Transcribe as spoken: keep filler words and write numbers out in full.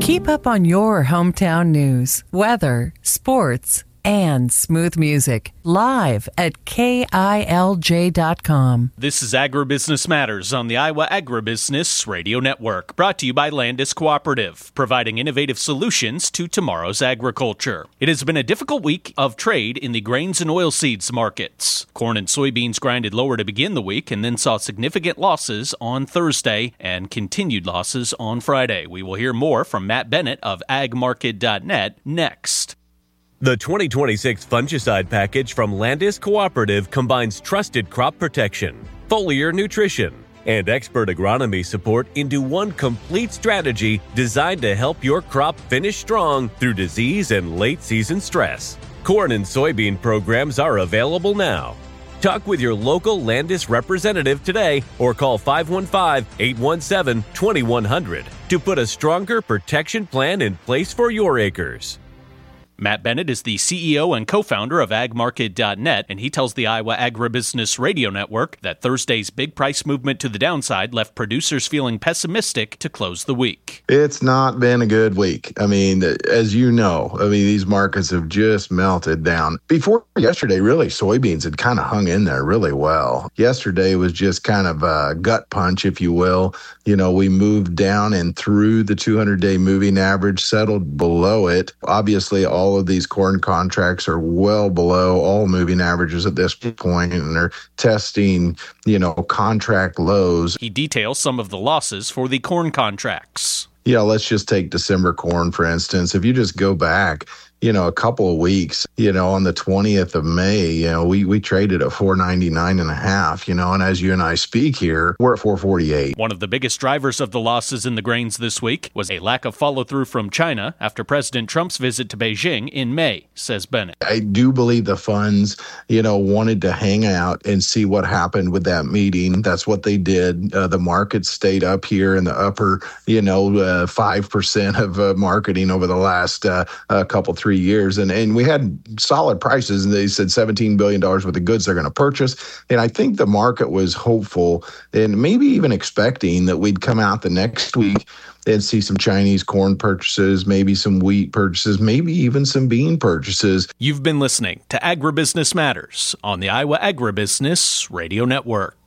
Keep up on your hometown news, weather, sports, and smooth music live at K I L J dot com. This is Agribusiness Matters on the Iowa Agribusiness Radio Network, brought to you by Landis Cooperative, providing innovative solutions to tomorrow's agriculture. It has been a difficult week of trade in the grains and oilseeds markets. Corn and soybeans grinded lower to begin the week and then saw significant losses on Thursday and continued losses on Friday. We will hear more from Matt Bennett of ag market dot net next. The twenty twenty-six fungicide package from Landis Cooperative combines trusted crop protection, foliar nutrition, and expert agronomy support into one complete strategy designed to help your crop finish strong through disease and late-season stress. Corn and soybean programs are available now. Talk with your local Landis representative today or call five one five, eight one seven, two one zero zero to put a stronger protection plan in place for your acres. Matt Bennett is the C E O and co-founder of ag market dot net, and he tells the Iowa Agribusiness Radio Network that Thursday's big price movement to the downside left producers feeling pessimistic to close the week. It's not been a good week. I mean, as you know, I mean, these markets have just melted down. Before yesterday, really, soybeans had kind of hung in there really well. Yesterday was just kind of a gut punch, if you will. You know, we moved down and through the two hundred day moving average, settled below it. Obviously, all All of these corn contracts are well below all moving averages at this point, and they're testing, you know, contract lows. He details some of the losses for the corn contracts. Yeah, let's just take December corn, for instance. If you just go back, you know, a couple of weeks, you know, on the twentieth of May, you know, we, we traded at four ninety-nine and a half, you know, and as you and I speak here, we're at four forty-eight. One of the biggest drivers of the losses in the grains this week was a lack of follow-through from China after President Trump's visit to Beijing in May, says Bennett. I do believe the funds, you know, wanted to hang out and see what happened with that meeting. That's what they did. Uh, the market stayed up here in the upper, you know, uh, five percent of uh, marketing over the last uh, uh, couple, three years. And, and we had solid prices, and they said seventeen billion dollars worth of goods they're going to purchase. And I think the market was hopeful and maybe even expecting that we'd come out the next week and see some Chinese corn purchases, maybe some wheat purchases, maybe even some bean purchases. You've been listening to Agribusiness Matters on the Iowa Agribusiness Radio Network.